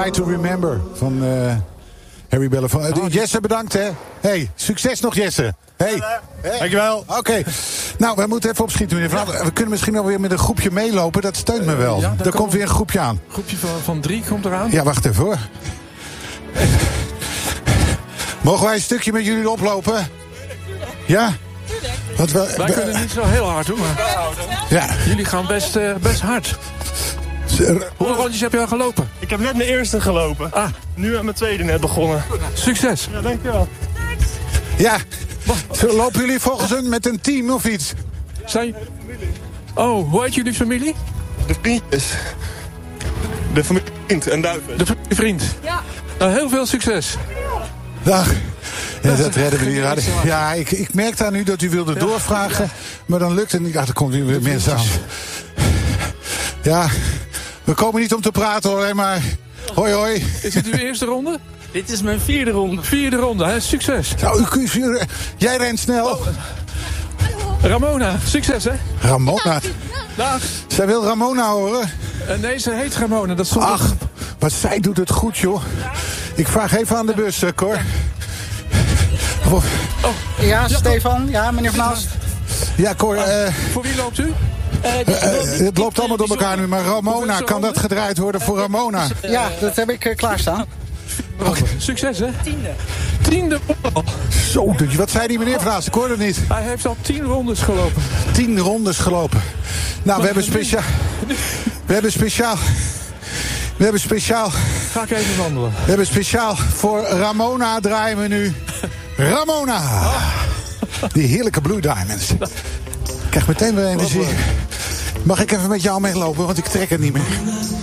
Try to Remember van Harry Belafonte. Jesse, bedankt hè. Hey, succes nog Jesse. Hey. Dankjewel. Oké. Nou, we moeten even opschieten, meneer Van. We kunnen misschien nog weer met een groepje meelopen. Dat steunt me wel. Er komt weer een groepje aan. Een groepje van 3 komt eraan. Ja, wacht even hoor. Mogen wij een stukje met jullie oplopen? Ja? Want wij kunnen niet zo heel hard doen, maar ja. Jullie gaan best hard. Hoeveel rondjes heb je al gelopen? Ik heb net mijn eerste gelopen. Nu aan mijn tweede net begonnen. Succes. Ja, dankjewel. Ja. Lopen jullie volgens hun met een team of iets? Oh, hoe heet jullie familie? De vriendjes. De familie Vriend en Duiven. De vriend. Ja. Nou, heel veel succes. Dag. Ja, dat redden we hier. Ja, ik merkte aan u dat u wilde doorvragen. Maar dan lukt het niet. Er komt nu weer mensen aan. Ja, we komen niet om te praten hoor, alleen maar... Hoi, hoi. Is dit uw eerste ronde? Dit is mijn 4e ronde. 4e ronde, hè? Succes. Nou, jij rent snel. Oh. Ramona, succes hè? Ramona? Dag. Zij wil Ramona horen. Nee, ze heet Ramona. Dat stond ach, maar zij doet het goed joh. Ik vraag even aan de bus, Cor. Ja, Stefan. Ja, meneer Van Aalst. Ja, Cor. Voor wie loopt u? Het loopt allemaal door elkaar nu, maar Ramona, kan dat gedraaid worden voor Ramona? Ja, dat heb ik klaarstaan. Okay. Succes, hè? 10e ronde. Zo, wat zei die meneer Vlaas? Ik hoorde het niet. Hij heeft al 10 rondes gelopen. 10 rondes gelopen. Nou, we hebben speciaal... Ga ik even wandelen. We hebben speciaal voor Ramona draaien we nu... Ramona! Die heerlijke Blue Diamonds. Ik krijg meteen weer energie. Mag ik even met jou meelopen, want ik trek het niet meer.